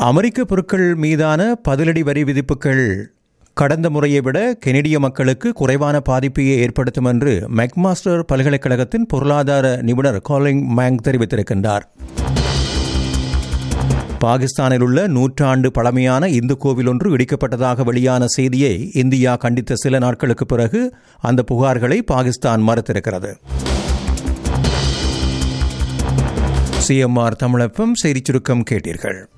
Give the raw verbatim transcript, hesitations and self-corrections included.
அமெரிக்க பொருட்கள் மீதான பதிலடி வரி விதிப்புகள் கடந்த முறையை விட கெனடிய மக்களுக்கு குறைவான பாதிப்பையே ஏற்படுத்தும் என்று மெக்மாஸ்டர் பல்கலைக்கழகத்தின் பொருளாதார நிபுணர் காலிங் மேங் தெரிவித்திருக்கின்றார். பாகிஸ்தானில் உள்ள நூற்றாண்டு பழமையான இந்து கோவில் ஒன்று இடிக்கப்பட்டதாக வெளியான செய்தியை இந்தியா கண்டித்த சில நாட்களுக்கு பிறகு அந்த புகார்களை பாகிஸ்தான் மறுத்திருக்கிறது. சிஎம்ஆர் தமிழ் எஃப்எம் செய்திச் சுருக்கம் கேட்டீர்கள்.